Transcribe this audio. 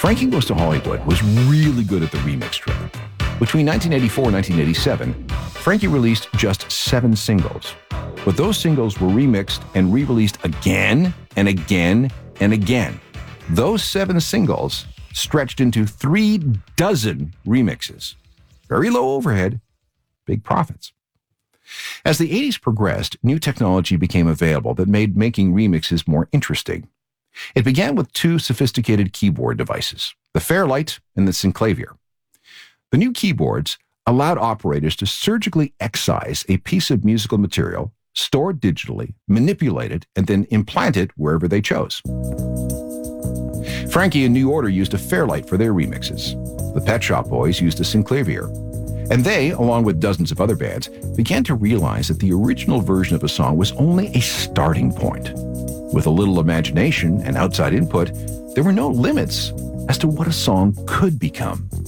Frankie Goes to Hollywood was really good at the remix trick. Between 1984 and 1987, Frankie released just 7 singles. But those singles were remixed and re-released again and again and again. Those 7 singles stretched into 36 remixes. Very low overhead, big profits. As the 80s progressed, new technology became available that made making remixes more interesting. It began with 2 sophisticated keyboard devices, the Fairlight and the Synclavier. The new keyboards allowed operators to surgically excise a piece of musical material, store it digitally, manipulate it, and then implant it wherever they chose. Frankie and New Order used a Fairlight for their remixes. The Pet Shop Boys used a Synclavier. And they, along with dozens of other bands, began to realize that the original version of a song was only a starting point. With a little imagination and outside input, there were no limits as to what a song could become.